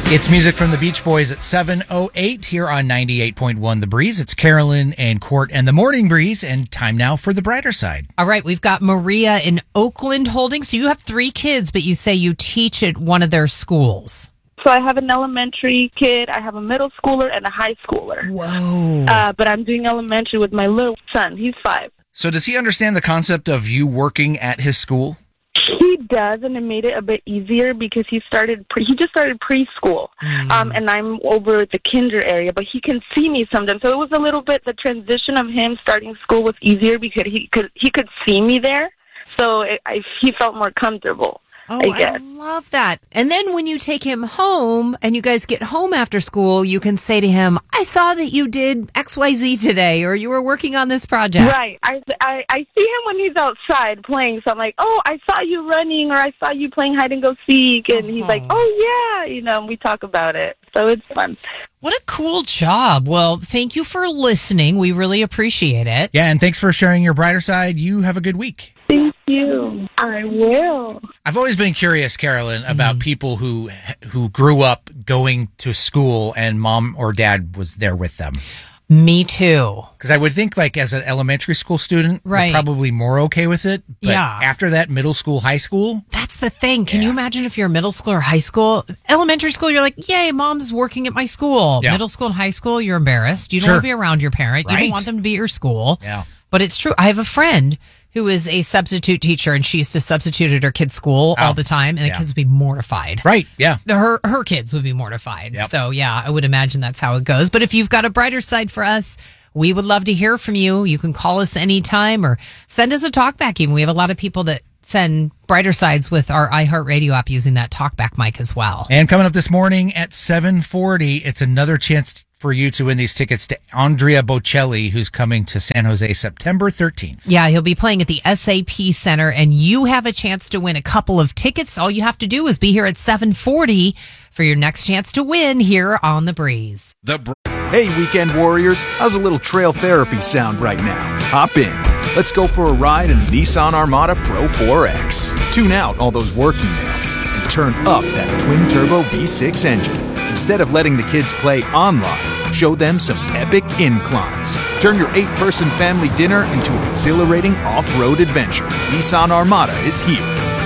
It's music from the Beach Boys at 7:08 here on 98.1 The Breeze. It's Carolyn and Court and the Morning Breeze, and time now for the brighter side. All right, we've got Maria in Oakland holding. So you have 3 kids, but you say you teach at one of their schools. So I have an elementary kid, I have a middle schooler, and a high schooler. Whoa. But I'm doing elementary with my little son. He's 5. So does he understand the concept of you working at his school? He does, and it made it a bit easier because he just started preschool, and I'm over at the kinder area, but he can see me sometimes. So it was a little bit, the transition of him starting school was easier because he could see me there, so he felt more comfortable. Oh, I love that. And then when you take him home and you guys get home after school, you can say to him, I saw that you did XYZ today, or you were working on this project. Right. I see him when he's outside playing, so I'm like, oh, I saw you running, or I saw you playing hide and go seek, and he's like, oh, yeah, and we talk about it. So it's fun. What a cool job. Well, thank you for listening. We really appreciate it. Yeah, and thanks for sharing your brighter side. You have a good week. Thank you. I will. I've always been curious, Carolyn, about people who grew up going to school and mom or dad was there with them. Me too. Because I would think, like, as an elementary school student, right, you're probably more okay with it. But after that, middle school, high school? That's the thing. Can you imagine if you're middle school or high school? Elementary school, you're like, yay, mom's working at my school. Yeah. Middle school and high school, you're embarrassed. You don't want to be around your parent. Right. You don't want them to be at your school. Yeah. But it's true. I have a friend who is a substitute teacher, and she used to substitute at her kids' school all the time, and the kids would be mortified. Right, yeah. Her kids would be mortified. Yep. So, yeah, I would imagine that's how it goes. But if you've got a brighter side for us, we would love to hear from you. You can call us anytime or send us a talkback even. We have a lot of people that send brighter sides with our iHeartRadio app using that talkback mic as well. And coming up this morning at 7:40, it's another chance for you to win these tickets to Andrea Bocelli, who's coming to San Jose September 13th. Yeah, he'll be playing at the SAP Center, and you have a chance to win a couple of tickets. All you have to do is be here at 7:40 for your next chance to win here on The Breeze. Hey, weekend warriors, how's a little trail therapy sound right now? Hop in. Let's go for a ride in the Nissan Armada Pro 4X. Tune out all those work emails and turn up that twin-turbo V6 engine. Instead of letting the kids play online, show them some epic inclines. Turn your 8-person family dinner into an exhilarating off-road adventure. Nissan Armada is here.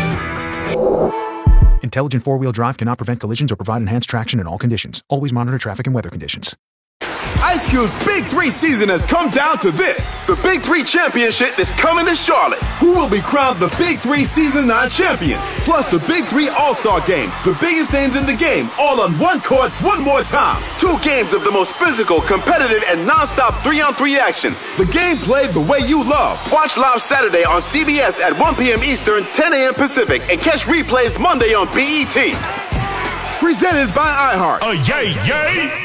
Intelligent four-wheel drive cannot prevent collisions or provide enhanced traction in all conditions. Always monitor traffic and weather conditions. Ice Cube's Big 3 season has come down to this. The Big 3 Championship is coming to Charlotte. Who will be crowned the Big 3 Season 9 champion? Plus the Big 3 All-Star Game. The biggest names in the game, all on one court, one more time. 2 games of the most physical, competitive, and non-stop 3-on-3 action. The game played the way you love. Watch live Saturday on CBS at 1 p.m. Eastern, 10 a.m. Pacific, and catch replays Monday on BET. Presented by iHeart. Yay, yay!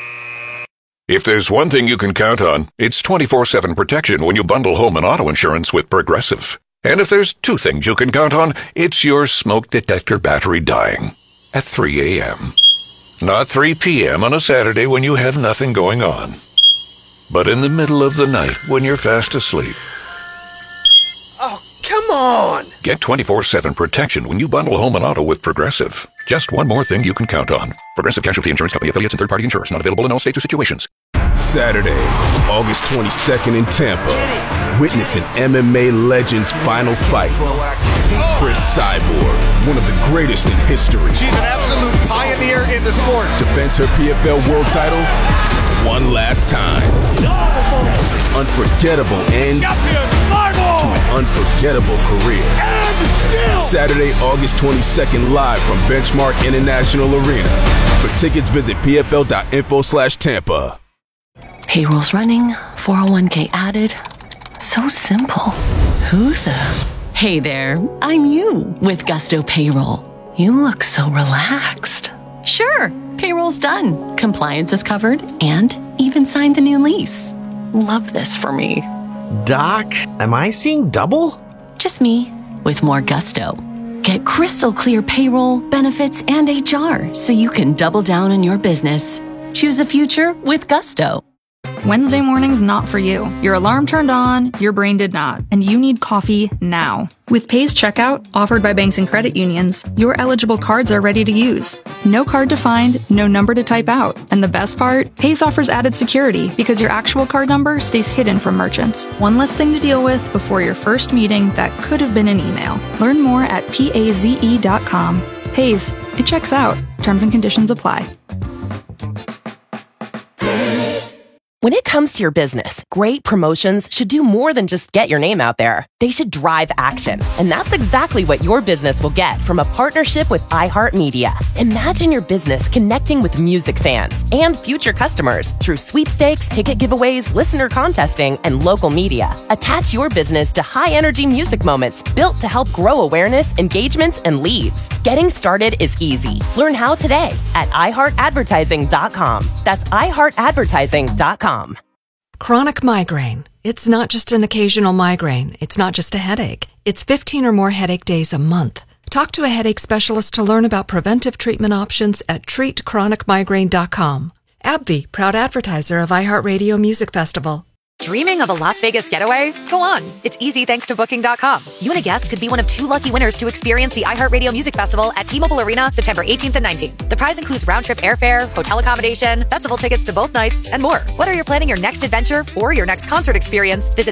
If there's one thing you can count on, it's 24/7 protection when you bundle home and auto insurance with Progressive. And if there's 2 things you can count on, it's your smoke detector battery dying at 3 a.m. Not 3 p.m. on a Saturday when you have nothing going on, but in the middle of the night when you're fast asleep. Oh, come on! Get 24/7 protection when you bundle home and auto with Progressive. Just one more thing you can count on. Progressive Casualty Insurance Company, affiliates, and third-party insurers. Not available in all states or situations. Saturday, August 22nd in Tampa. Witness an MMA legend's final fight. Chris Cyborg, one of the greatest in history. She's an absolute pioneer in the sport. Defends her PFL world title one last time. Unforgettable end to an unforgettable career. Saturday, August 22nd, live from Benchmark International Arena. For tickets, visit pfl.info/Tampa. Payroll's running, 401k added. So simple. Who the? Hey there, I'm you with Gusto Payroll. You look so relaxed. Sure, payroll's done. Compliance is covered and even signed the new lease. Love this for me. Doc, am I seeing double? Just me with more gusto. Get crystal clear payroll, benefits, and HR so you can double down on your business. Choose a future with Gusto. Wednesday morning's not for you. Your alarm turned on, your brain did not, and you need coffee now. With Pay's checkout, offered by banks and credit unions, your eligible cards are ready to use. No card to find, no number to type out. And the best part? Pay's offers added security because your actual card number stays hidden from merchants. One less thing to deal with before your first meeting that could have been an email. Learn more at paze.com. Pay's, it checks out. Terms and conditions apply. When it comes to your business, great promotions should do more than just get your name out there. They should drive action. And that's exactly what your business will get from a partnership with iHeartMedia. Imagine your business connecting with music fans and future customers through sweepstakes, ticket giveaways, listener contesting, and local media. Attach your business to high-energy music moments built to help grow awareness, engagements, and leads. Getting started is easy. Learn how today at iHeartAdvertising.com. That's iHeartAdvertising.com. Chronic migraine. It's not just an occasional migraine. It's not just a headache. It's 15 or more headache days a month. Talk to a headache specialist to learn about preventive treatment options at treatchronicmigraine.com. AbbVie, proud advertiser of iHeartRadio Music Festival. Dreaming of a Las Vegas getaway? Go on. It's easy thanks to Booking.com. You and a guest could be one of 2 lucky winners to experience the iHeartRadio Music Festival at T-Mobile Arena September 18th and 19th. The prize includes round-trip airfare, hotel accommodation, festival tickets to both nights, and more. Whether you're planning your next adventure or your next concert experience, visit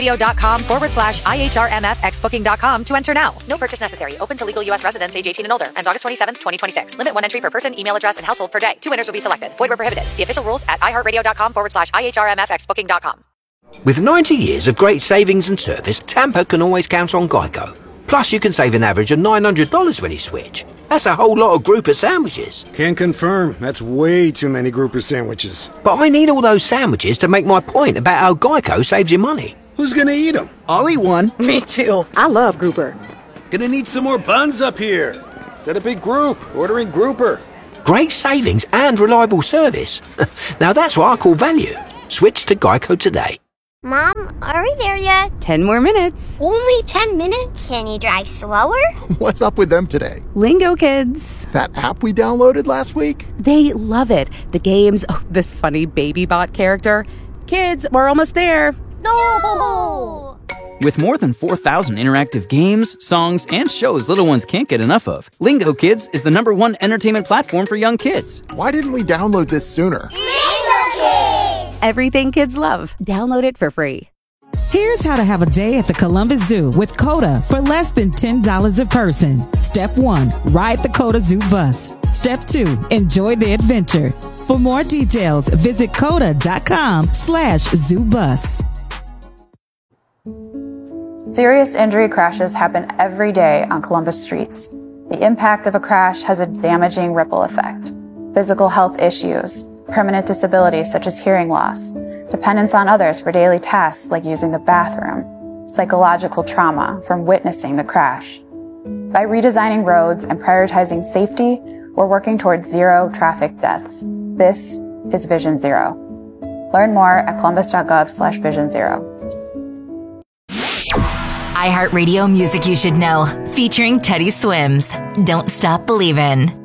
iHeartRadio.com/IHRMFXBooking.com to enter now. No purchase necessary. Open to legal U.S. residents age 18 and older. Ends August 27th, 2026. Limit 1 entry per person, email address, and household per day. 2 winners will be selected. Void where prohibited. See official rules at iHeartRadio.com/IHRMFXBooking.com. With 90 years of great savings and service, Tampa can always count on Geico. Plus, you can save an average of $900 when you switch. That's a whole lot of grouper sandwiches. Can confirm. That's way too many grouper sandwiches. But I need all those sandwiches to make my point about how Geico saves you money. Who's gonna eat them? I'll eat one. Me too. I love grouper. Gonna need some more buns up here. Got a big group. Ordering grouper. Great savings and reliable service. Now that's what I call value. Switch to Geico today. Mom, are we there yet? 10 more minutes. Only 10 minutes? Can you drive slower? What's up with them today? Lingo Kids. That app we downloaded last week? They love it. The games, this funny baby bot character. Kids, we're almost there. No! With more than 4,000 interactive games, songs, and shows little ones can't get enough of, Lingo Kids is the #1 entertainment platform for young kids. Why didn't we download this sooner? Lingo Kids! Everything kids love. Download it for free. Here's how to have a day at the Columbus Zoo with COTA for less than $10 a person. Step 1, ride the COTA Zoo bus. Step 2, enjoy the adventure. For more details, visit COTA.com/ZooBus. Serious injury crashes happen every day on Columbus streets. The impact of a crash has a damaging ripple effect. Physical health issues, permanent disabilities such as hearing loss, dependence on others for daily tasks like using the bathroom, psychological trauma from witnessing the crash. By redesigning roads and prioritizing safety, we're working towards 0 traffic deaths. This is Vision Zero. Learn more at columbus.gov/Vision Zero. iHeartRadio Music You Should Know, featuring Teddy Swims. Don't Stop Believin'.